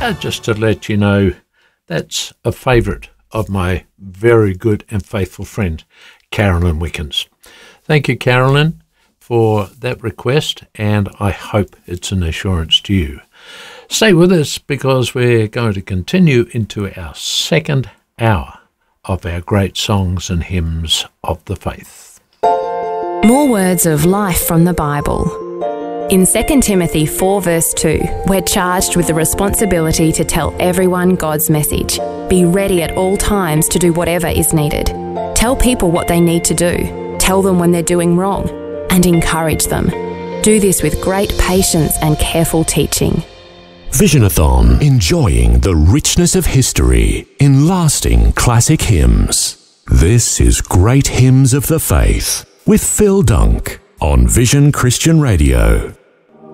Just to let you know, that's a favourite of my very good and faithful friend, Carolyn Wickens. Thank you, Carolyn, for that request, and I hope it's an assurance to you. Stay with us because we're going to continue into our second hour of our great songs and hymns of the faith. More words of life from the Bible. In 2 Timothy 4 verse 2, we're charged with the responsibility to tell everyone God's message. Be ready at all times to do whatever is needed. Tell people what they need to do. Tell them when they're doing wrong, and encourage them. Do this with great patience and careful teaching. Visionathon, enjoying the richness of history in lasting classic hymns. This is Great Hymns of the Faith with Phil Dunk on Vision Christian Radio.